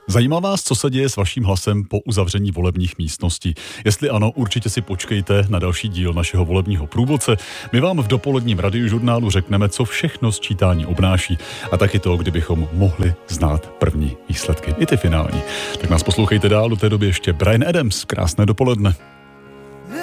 Zajímá vás, co se děje s vaším hlasem po uzavření volebních místností? Jestli ano, určitě si počkejte na další díl našeho volebního průvodce. My vám v dopoledním radiožurnálu řekneme, co všechno sčítání obnáší a taky to, kdybychom mohli znát první výsledky, i ty finální. Tak nás poslouchejte dál, do té doby ještě Bryan Adams. Krásné dopoledne.